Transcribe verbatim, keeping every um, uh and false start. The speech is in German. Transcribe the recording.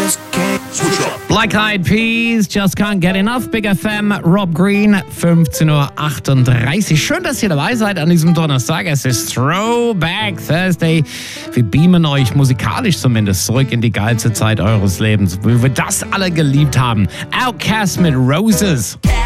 Black Eyed Peas, Just Can't Get Enough, Big F M, Rob Green, fünfzehn Uhr achtunddreißig. Schön, dass ihr dabei seid an diesem Donnerstag. Es ist Throwback Thursday. Wir beamen euch musikalisch zumindest zurück in die geilste Zeit eures Lebens, wie wir das alle geliebt haben. Outkast mit Roses.